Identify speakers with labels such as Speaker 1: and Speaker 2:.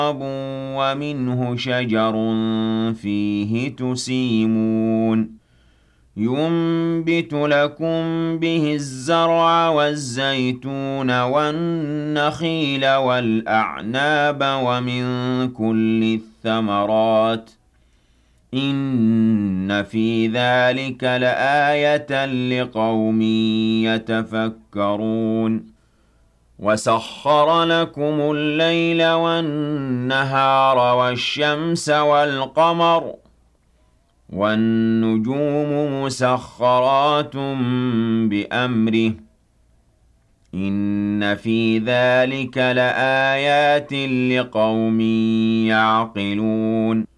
Speaker 1: ومنه شجر فيه تسيمون ينبت لكم به الزرع والزيتون والنخيل والأعناب ومن كل الثمرات إن في ذلك لآية لقوم يتفكرون وسخر لكم الليل والنهار والشمس والقمر والنجوم مسخرات بأمره إن في ذلك لآيات لقوم يعقلون